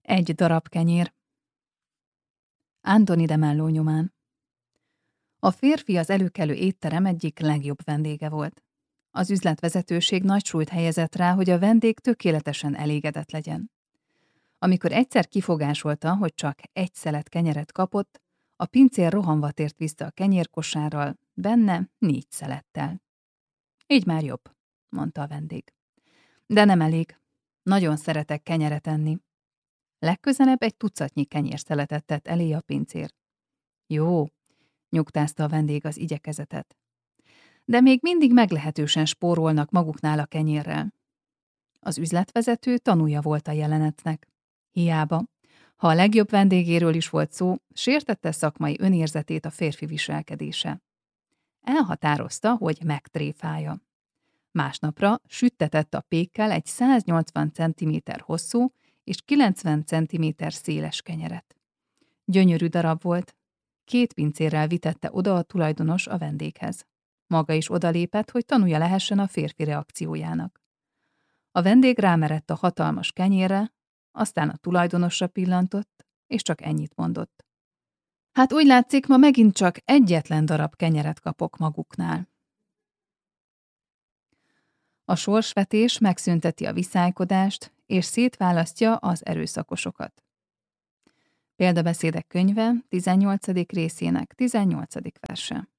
Egy darab kenyér. Anthony de Mello nyomán. A férfi az előkelő étterem egyik legjobb vendége volt. Az üzletvezetőség nagy súlyt helyezett rá, hogy a vendég tökéletesen elégedett legyen. Amikor egyszer kifogásolta, hogy csak egy szelet kenyeret kapott, a pincér rohanva tért vissza a kenyérkosárral, benne 4 szelettel. Így már jobb, mondta a vendég. De nem elég. Nagyon szeretek kenyeret enni. Legközelebb egy tucatnyi kenyérszeletet tett elé a pincér. Jó, nyugtázta a vendég az igyekezetet. De még mindig meglehetősen spórolnak maguknál a kenyérrel. Az üzletvezető tanúja volt a jelenetnek. Hiába, ha a legjobb vendégéről is volt szó, sértette szakmai önérzetét a férfi viselkedése. Elhatározta, hogy megtréfálja. Másnapra süttetett a pékkel egy 180 cm hosszú és 90 cm széles kenyeret. Gyönyörű darab volt. 2 pincérrel vitette oda a tulajdonos a vendéghez. Maga is odalépett, hogy tanúja lehessen a férfi reakciójának. A vendég rámerett a hatalmas kenyérre, aztán a tulajdonosra pillantott, és csak ennyit mondott. Hát úgy látszik, ma megint csak egyetlen darab kenyeret kapok maguknál. A sorsvetés megszünteti a viszálykodást, és szétválasztja az erőszakosokat. Példabeszédek könyve 18. részének 18. verse.